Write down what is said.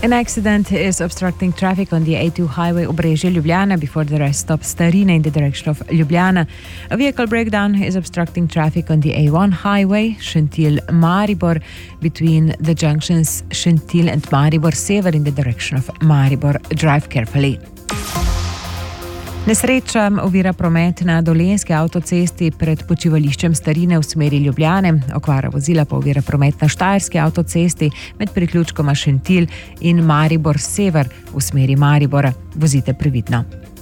An accident is obstructing traffic on the A2 highway Obrežje-Ljubljana before the rest stop Starina in the direction of Ljubljana. A vehicle breakdown is obstructing traffic on the A1 highway Šentilj-Maribor between the junctions Šentilj and Maribor Sever in the direction of Maribor. Drive carefully. Nesreča ovira promet na Dolenjski avtocesti pred počivališčem Starine v smeri Ljubljane. Okvara vozila pa ovira promet na Štajerski avtocesti med priključkoma Šentilj in Maribor Sever v smeri Maribora. Vozite previdno.